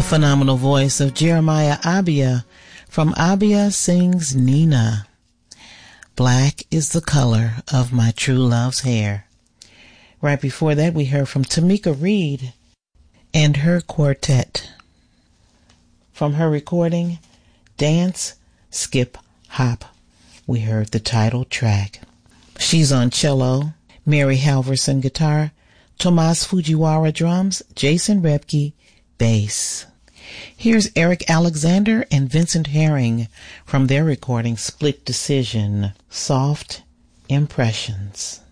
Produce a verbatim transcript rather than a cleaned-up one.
phenomenal voice of Jeremiah Abia from Abia Sings Nina. Black is the color of my true love's hair. Right before that, we heard from Tamika Reed and her quartet. From her recording, Dance, Skip, Hop, we heard the title track. She's on cello, Mary Halverson guitar, Tomas Fujiwara drums, Jason Rebke bass. Here's Eric Alexander and Vincent Herring from their recording Split Decision, Soft Impressions.